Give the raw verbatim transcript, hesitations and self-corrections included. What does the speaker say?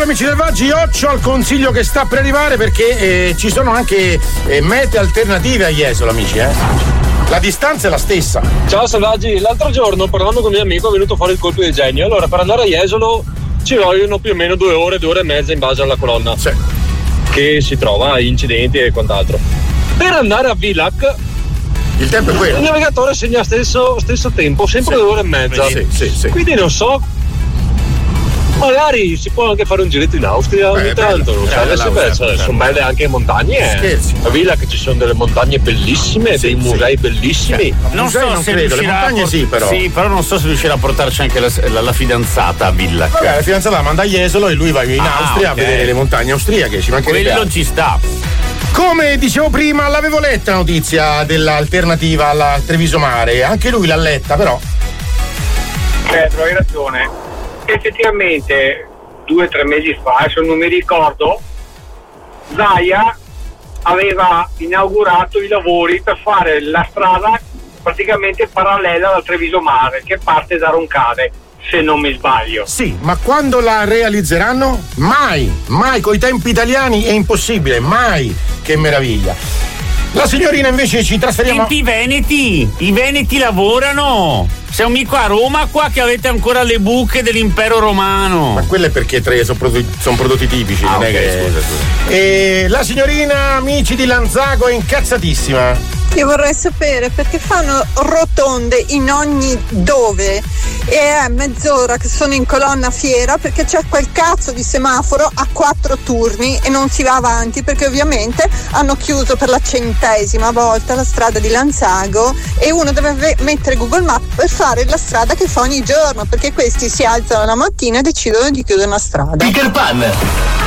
Salve amici selvaggi, occhio al consiglio che sta per arrivare perché eh, ci sono anche eh, mete alternative a Jesolo, amici, eh. La distanza è la stessa. Ciao selvaggi, l'altro giorno parlando con un mio amico è venuto fuori il colpo di genio. Allora, per andare a Jesolo ci vogliono più o meno due ore, due ore e mezza in base alla colonna sì. che si trova, incidenti e quant'altro. Per andare a Villach il tempo è quello. Il navigatore segna stesso, stesso tempo, sempre sì. due ore e mezza. Sì, sì, sì. Quindi non so, magari si può anche fare un giretto in Austria ogni eh, tanto, non sai, adesso beh, cioè, sono belle anche montagne. Scherzi. A Villach ci sono delle montagne bellissime, sì, dei musei sì. bellissimi. Eh, non so non se credo, le montagne port- sì, però. Sì, però non so se riuscirà a portarci anche la, la, la fidanzata a Villach. Vabbè, la fidanzata la manda a Jesolo e lui va in ah, Austria okay. a vedere le montagne austriache, ci mancherebbe. Quello ci sta. Come dicevo prima, l'avevo letta la notizia dell'alternativa alla Treviso Mare, anche lui l'ha letta, però. Pedro, hai ragione. Effettivamente due o tre mesi fa, adesso non mi ricordo, Zaia aveva inaugurato i lavori per fare la strada praticamente parallela al Treviso Mare che parte da Roncade, se non mi sbaglio. Sì, ma quando la realizzeranno? Mai, mai, coi tempi italiani è impossibile, mai. Che meraviglia. La signorina invece ci trasferiamo. Tempi veneti, i veneti lavorano. Siamo mica a Roma qua che avete ancora le buche dell'impero romano. Ma quello è perché tre sono prodotti, son prodotti tipici, ah, non okay, è che. Scusa, scusa. E la signorina, amici di Lanzago, è incazzatissima. Io vorrei sapere perché fanno rotonde in ogni dove e è mezz'ora che sono in colonna fiera perché c'è quel cazzo di semaforo a quattro turni e non si va avanti perché ovviamente hanno chiuso per la centesima volta la strada di Lanzago e uno deve ve- mettere Google Maps per fare la strada che fa ogni giorno perché questi si alzano la mattina e decidono di chiudere una strada. Peter Pan.